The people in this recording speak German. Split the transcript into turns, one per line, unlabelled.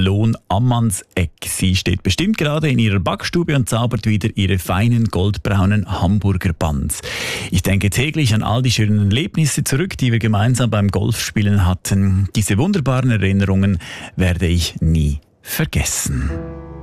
Lohn-Ammanns-Eck. Sie steht bestimmt gerade in ihrer Backstube und zaubert wieder ihre feinen goldbraunen Hamburger Buns. Ich denke täglich an all die schönen Erlebnisse zurück, die wir gemeinsam beim Golfspielen hatten. Diese wunderbaren Erinnerungen werde ich nie vergessen.